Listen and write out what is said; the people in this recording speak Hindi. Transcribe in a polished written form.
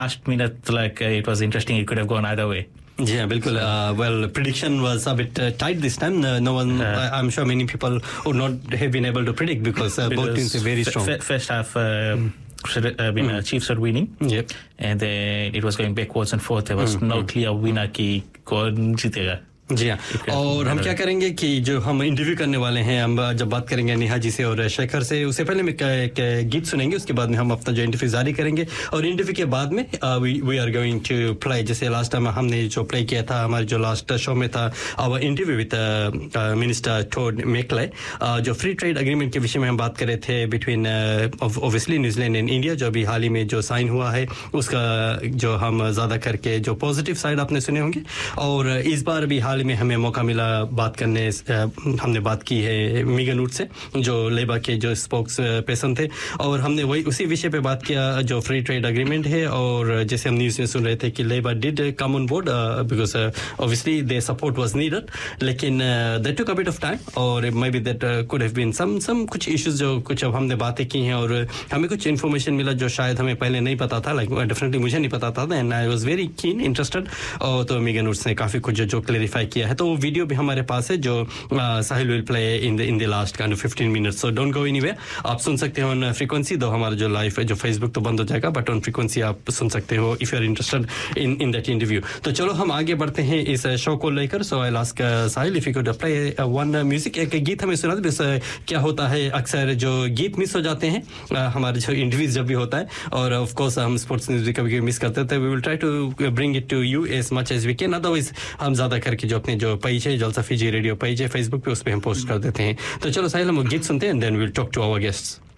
last minute, like it was interesting. It could have gone either way. Yeah, बिल्कुल. Well, prediction was a bit tight this time. No one, I'm sure many people would not have been able to predict because both teams are very strong. First half, Chiefs were winning. Yep. And then it was going backwards and forth. There was no clear winner कि कौन जीतेगा. जी हाँ. और हम क्या करेंगे कि जो हम इंटरव्यू करने वाले हैं, हम जब बात करेंगे नेहा जी से और शेखर से, उससे पहले में गीत सुनेंगे, उसके बाद में हम अपना जो इंटरव्यू जारी करेंगे और इंटरव्यू के बाद में we are going to play. जैसे लास्ट टाइम हमने जो प्ले किया था, हमारे जो लास्ट शो में था our interview with minister toad McClay, जो फ्री ट्रेड एग्रीमेंट के विषय में हम बात कर रहे थे between obviously New Zealand and India, जो अभी हाल ही में जो साइन हुआ है, उसका जो हम ज़्यादा करके जो पॉजिटिव साइड आपने सुने होंगे. और इस बार भी हाल में हमें मौका मिला बात करने, हमने बात की है मीगन वुड से, जो लेबर के जो स्पोक्स पर्सन थे, और हमने वही उसी विषय पे बात किया जो फ्री ट्रेड एग्रीमेंट है. और जैसे हम न्यूज़ में सुन रहे थे कि labour did come on board because obviously their support was needed, लेकिन that took a bit of time और may be that could have been some कुछ इश्यूज जो कुछ अब हमने बातें की हैं और हमें कुछ इन्फॉर्मेशन मिला जो शायद हमें पहले नहीं पता था. लाइक डेफिनेटली मुझे नहीं पता था and I was very keen interested. और तो मीगन वुड्स ने काफ़ी कुछ जो क्लेरिफाई किया है, तो वो वीडियो भी हमारे पास है जो साहिल will play in the last kind of 15 minutes. So don't go anywhere. आप सुन सकते हो ऑन फ्रीक्वेंसी, दो हमारा जो लाइव है जो फेसबुक तो बंद हो जाएगा, बट ऑन फ्रीक्वेंसी आप सुन सकते हो if you are interested in that interview. तो चलो हम आगे बढ़ते हैं इस शो को लेकर. सो I ask Sahil if you could play one music. एक गीत हमें सुना दे. क्या होता है अक्सर जो गीत मिस हो जाते हैं हमारे जो इंटरव्यूज जब भी होता है, और ऑफ कोर्स हम स्पोर्ट्स न्यूज़ भी कभी मिस करते थे. We will try to bring it to you as much as we can. Otherwise हम ज़्यादा करके जो अपने जो पेज है जलसा फीजी रेडियो पेज है फेसबुक पे, उस पे हम पोस्ट कर देते हैं. तो चलो साहिल हम गीत सुनते हैं and then we will talk to our guests.